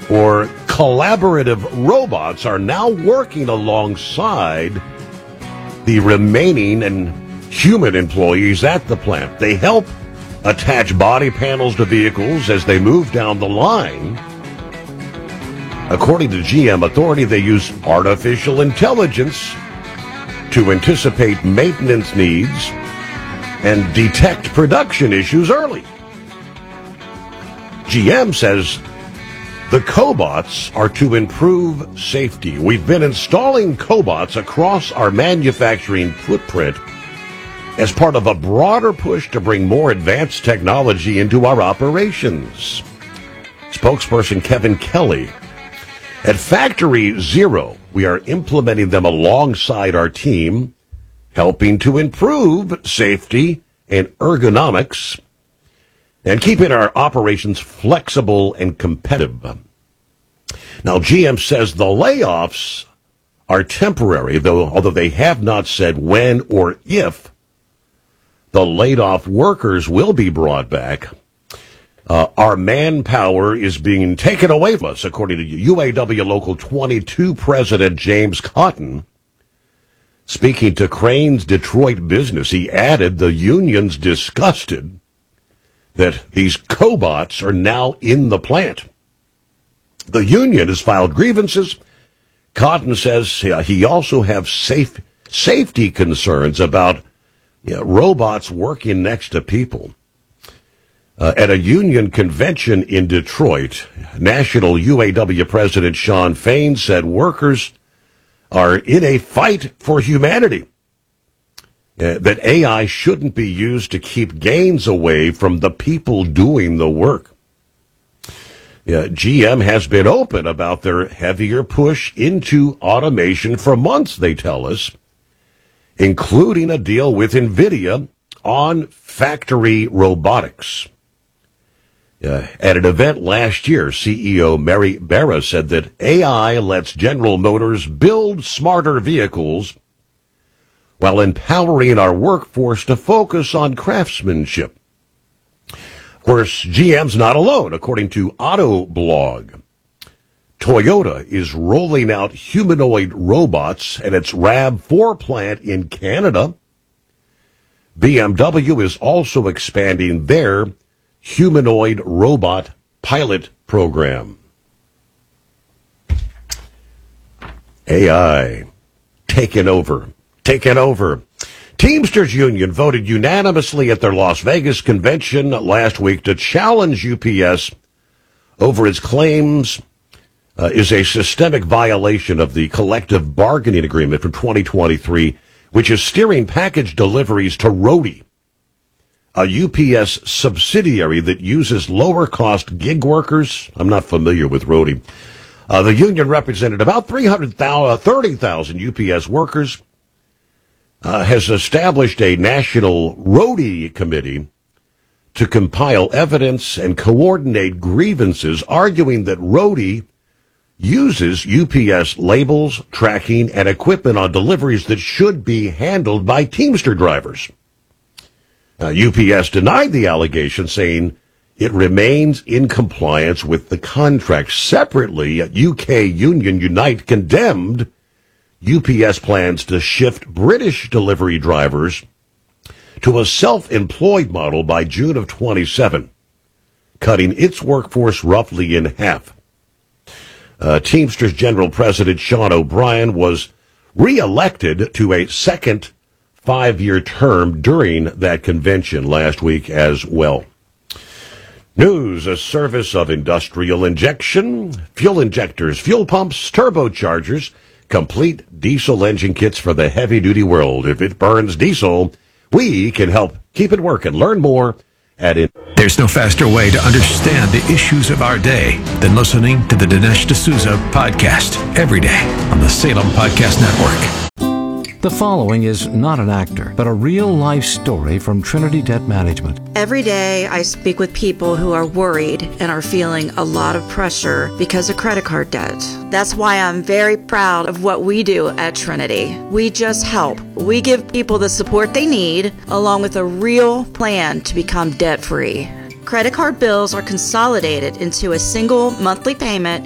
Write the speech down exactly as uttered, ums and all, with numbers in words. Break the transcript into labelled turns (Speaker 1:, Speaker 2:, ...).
Speaker 1: or collaborative robots are now working alongside the remaining and human employees at the plant. They help attach body panels to vehicles as they move down the line. According to G M Authority, they use artificial intelligence to anticipate maintenance needs and detect production issues early. G M says the cobots are to improve safety. We've been installing cobots across our manufacturing footprint as part of a broader push to bring more advanced technology into our operations. Spokesperson Kevin Kelly. At Factory Zero, we are implementing them alongside our team, helping to improve safety and ergonomics and keeping our operations flexible and competitive. Now, G M says the layoffs are temporary, though, although they have not said when or if the laid-off workers will be brought back. Uh, our manpower is being taken away from us, according to U A W Local twenty-two President James Cotton. Speaking to Crane's Detroit Business, he added the union's disgusted that these cobots are now in the plant. The union has filed grievances. Cotton says uh, he also has safe, safety concerns about you know, robots working next to people. Uh, at a union convention in Detroit, National U A W President Shawn Fain said workers are in a fight for humanity. Uh, that A I shouldn't be used to keep gains away from the people doing the work. Uh, G M has been open about their heavier push into automation for months, they tell us, including a deal with NVIDIA on factory robotics. Uh, at an event last year, C E O Mary Barra said that A I lets General Motors build smarter vehicles while empowering our workforce to focus on craftsmanship. Of course, G M's not alone. According to Autoblog, Toyota is rolling out humanoid robots at its RAV four plant in Canada. B M W is also expanding their humanoid robot pilot program. A I taken over. Taken over. Teamsters Union voted unanimously at their Las Vegas convention last week to challenge U P S over its claims uh, is a systemic violation of the collective bargaining agreement from twenty twenty-three, which is steering package deliveries to Roadie, a U P S subsidiary that uses lower-cost gig workers. I'm not familiar with Roadie. Uh, the union represented about three hundred thirty thousand U P S workers. Uh, has established a national Roadie committee to compile evidence and coordinate grievances, arguing that Roadie uses U P S labels, tracking, and equipment on deliveries that should be handled by Teamster drivers. Uh, U P S denied the allegation, saying it remains in compliance with the contract. Separately, U K union Unite condemned U P S plans to shift British delivery drivers to a self-employed model by June of twenty-seven, cutting its workforce roughly in half. Uh, Teamsters General President Sean O'Brien was re-elected to a second five-year term during that convention last week as well. News, a service of industrial injection, fuel injectors, fuel pumps, turbochargers, complete diesel engine kits for the heavy-duty world. If it burns diesel, we can help keep it working. Learn more at it.
Speaker 2: There's no faster way to understand the issues of our day than listening to the Dinesh D'Souza podcast every day on the Salem Podcast Network.
Speaker 3: The following is not an actor, but a real-life story from Trinity Debt Management.
Speaker 4: Every day I speak with people who are worried and are feeling a lot of pressure because of credit card debt. That's why I'm very proud of what we do at Trinity. We just help. We give people the support they need, along with a real plan to become debt-free. Credit card bills are consolidated into a single monthly payment